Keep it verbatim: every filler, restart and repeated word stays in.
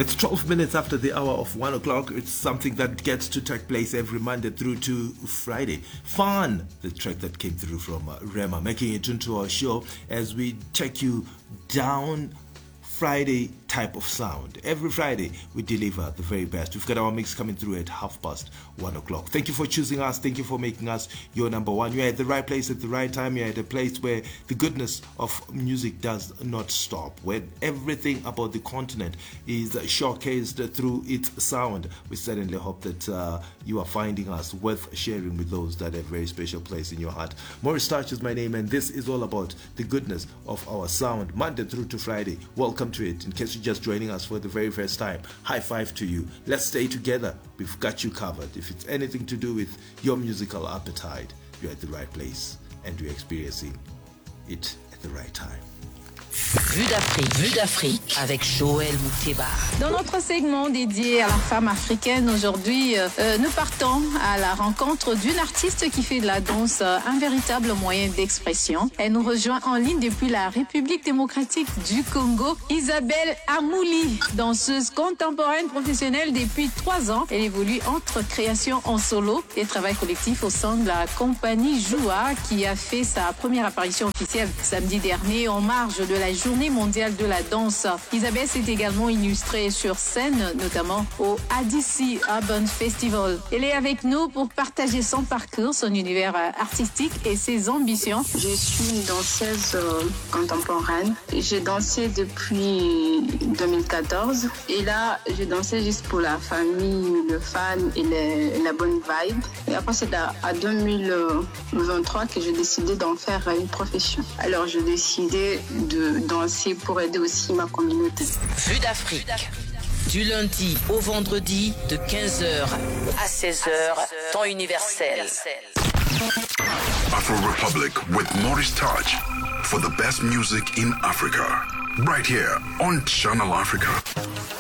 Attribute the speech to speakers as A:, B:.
A: It's twelve minutes after the hour of one o'clock. It's something that gets to take place every Monday through to Friday. Fun, the track that came through from uh, Rema, making it into our show as we take you down Friday type of sound. Every Friday we deliver the very best. We've got our mix coming through at half past one o'clock. Thank you for choosing us. Thank you for making us your number one. You're at the right place at the right time. You're at a place where the goodness of music does not stop, where everything about the continent is showcased through its sound. We certainly hope that uh, you are finding us worth sharing with those that have a very special place in your heart. Maurice Touch is my name, and this is all about the goodness of our sound, Monday through to Friday. Welcome to it. In case you're just joining us for the very first time, high five to you. Let's stay together. We've got you covered. If it's anything to do with your musical appetite, you're at the right place, and you're experiencing it at the right time.
B: Vue d'Afrique, Vue d'Afrique avec Joël Mouteba.
C: Dans notre segment dédié à la femme africaine, aujourd'hui, euh, nous partons à la rencontre d'une artiste qui fait de la danse euh, un véritable moyen d'expression. Elle nous rejoint en ligne depuis la République démocratique du Congo, Isabelle Amouli, danseuse contemporaine professionnelle depuis trois ans. Elle évolue entre création en solo et travail collectif au sein de la compagnie Joua, qui a fait sa première apparition officielle samedi dernier en marge de la Journée mondiale de la danse. Isabelle s'est également illustrée sur scène, notamment au A D C Urban Festival. Elle est avec nous pour partager son parcours, son univers artistique et ses ambitions.
D: Je suis une danseuse euh, contemporaine. J'ai dansé depuis deux mille quatorze et là, j'ai dansé juste pour la famille, le fan et les, la bonne vibe. Et après, c'est à, à deux mille vingt-trois que j'ai décidé d'en faire une profession. Alors, j'ai décidé de danser pour aider aussi ma communauté.
B: Vue d'Afrique, du lundi au vendredi de quinze heures à seize heures, temps universel.
E: Afro Republic with Maurice Touch for the best music in Africa. Right here on Channel Africa.